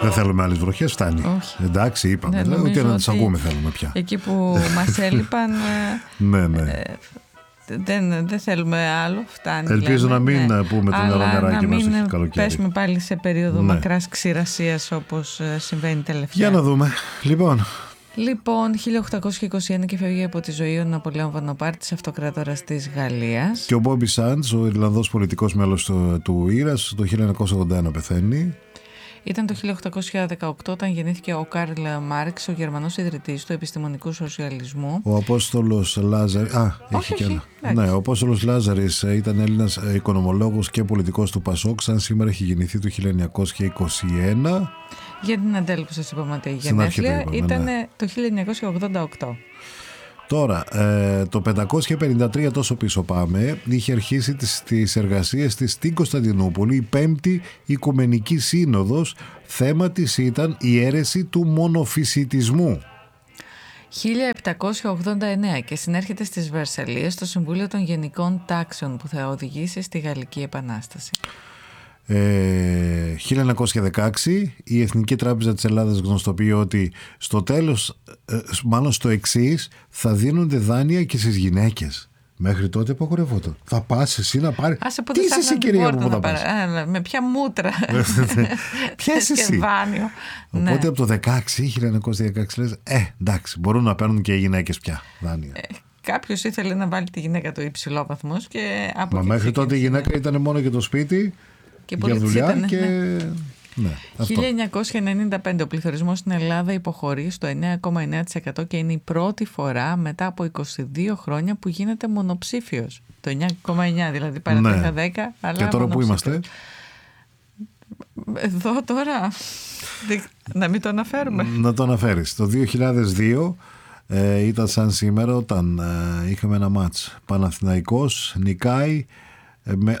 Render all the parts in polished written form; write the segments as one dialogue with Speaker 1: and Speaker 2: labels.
Speaker 1: Δεν θέλουμε άλλες βροχές, φτάνει.
Speaker 2: Όχι.
Speaker 1: Εντάξει, είπαμε. Ότι να τις ακούμε θέλουμε πια.
Speaker 2: Εκεί που μας έλειπαν.
Speaker 1: Ναι, ναι.
Speaker 2: Δεν θέλουμε άλλο, φτάνει.
Speaker 1: Ελπίζω να μην πούμε το νερό-νεράκι μέσα στο καλοκαίρι.
Speaker 2: Πέσουμε πάλι σε περίοδο μακράς ξηρασίας όπως συμβαίνει τελευταία.
Speaker 1: Για να δούμε. Λοιπόν,
Speaker 2: 1821 και φεύγει από τη ζωή ο Ναπολέον Βοναπάρτης, αυτοκράτορας της Γαλλίας.
Speaker 1: Και ο Μπόμπι Σάντς, ο Ιρλανδός πολιτικός μέλος του Ήρας, το 1981 πεθαίνει.
Speaker 2: Ήταν το 1818 όταν γεννήθηκε ο Κάρλ Μάρξ, ο Γερμανός ιδρυτής του επιστημονικού σοσιαλισμού.
Speaker 1: Ο Απόστολος Λάζαρης. Ναι, ο Απόστολος Λάζαρης ήταν Έλληνας οικονομολόγος και πολιτικός του Πασόκ, σαν σήμερα έχει γεννηθεί το 1921.
Speaker 2: Για την Αντέλ που σας είπαμε ότι η γενέθλια ήταν το 1988.
Speaker 1: Τώρα, το 553 τόσο πίσω πάμε, είχε αρχίσει τις εργασίες της στην Κωνσταντινούπολη η Πέμπτη Οικουμενική Σύνοδος. Θέμα της ήταν η αίρεση του μονοφυσιτισμού.
Speaker 2: 1789 και συνέρχεται στις Βερσαλλίες το Συμβούλιο των Γενικών Τάξεων που θα οδηγήσει στη Γαλλική Επανάσταση.
Speaker 1: 1916 η Εθνική Τράπεζα της Ελλάδας γνωστοποιεί ότι στο τέλος, μάλλον στο εξής, θα δίνονται δάνεια και στις γυναίκες. Μέχρι τότε απαγορευόταν. Θα πας εσύ να πάρεις. Τι είσαι εσύ, κυρία μου, που θα πας?
Speaker 2: Με ποια μούτρα.
Speaker 1: Ποια είσαι εσύ? Οπότε από το 1916 λες, εντάξει, μπορούν να παίρνουν και οι γυναίκες πια δάνεια.
Speaker 2: Κάποιος ήθελε να βάλει τη γυναίκα του υψηλόβαθμος και από.
Speaker 1: Μα μέχρι τότε η γυναίκα ήταν μόνο για το σπίτι και για δουλειά και. Ναι,
Speaker 2: 1995 ο πληθωρισμός στην Ελλάδα υποχωρεί στο 9,9% και είναι η πρώτη φορά μετά από 22 χρόνια που γίνεται μονοψήφιος. Το 9,9 δηλαδή παρατέχα 10, αλλά
Speaker 1: και τώρα που είμαστε?
Speaker 2: Εδώ τώρα να μην το αναφέρουμε.
Speaker 1: Να το αναφέρεις. Το 2002 ήταν σαν σήμερα όταν είχαμε ένα μάτς. Παναθηναϊκός νικάει με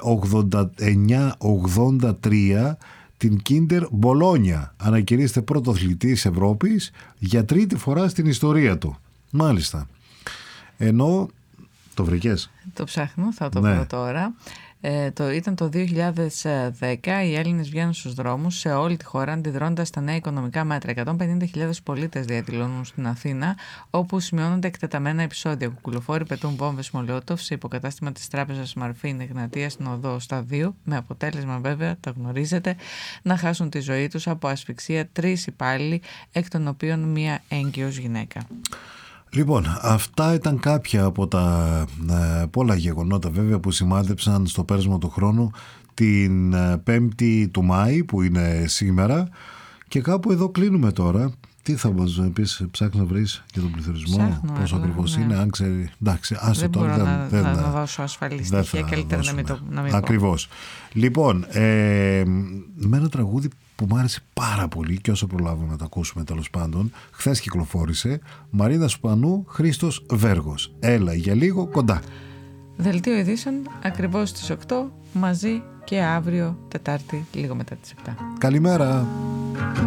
Speaker 1: 89-83 την Κίντερ Μπολόνια. Ανακηρύσσεται πρωτοαθλητής Ευρώπης για τρίτη φορά στην ιστορία του. Μάλιστα. Ενώ το βρήκες?
Speaker 2: Το ψάχνω, θα το βρω τώρα. Ήταν το 2010, οι Έλληνες βγαίνουν στους δρόμους σε όλη τη χώρα αντιδρώντας στα νέα οικονομικά μέτρα. 150.000 πολίτες διαδηλώνουν στην Αθήνα, όπου σημειώνονται εκτεταμένα επεισόδια. Κουκουλοφόροι πετούν βόμβες Μολότοφ σε υποκατάστημα της τράπεζας Μαρφίν Εγνατία στην οδό Σταδίου, με αποτέλεσμα βέβαια, τα γνωρίζετε, να χάσουν τη ζωή τους από ασφυξία 3 υπάλληλοι, εκ των οποίων μία έγκυος γυναίκα.
Speaker 1: Λοιπόν, αυτά ήταν κάποια από τα πολλά γεγονότα βέβαια που σημάδεψαν στο πέρασμα του χρόνου την 5η του Μάη που είναι σήμερα, και κάπου εδώ κλείνουμε τώρα. Τι θα μας πεις, ψάχνεις να βρεις για τον πληθωρισμό, πόσο ακριβώς είναι, αν ξέρει? Εντάξει, άστο τώρα.
Speaker 2: Δεν μπορώ να δώσω ασφαλή στοιχεία, καλύτερα να μην πω.
Speaker 1: Ακριβώς. Λοιπόν, με ένα τραγούδι που μου άρεσε πάρα πολύ και όσο προλάβουμε να το ακούσουμε τέλος πάντων, χθες κυκλοφόρησε, Μαρίνα Σπανού, Χρήστος Βέργος. Έλα για λίγο κοντά.
Speaker 2: Δελτίο ειδήσεων ακριβώς στις 8, μαζί και αύριο Τετάρτη λίγο μετά τις 7.
Speaker 1: Καλημέρα.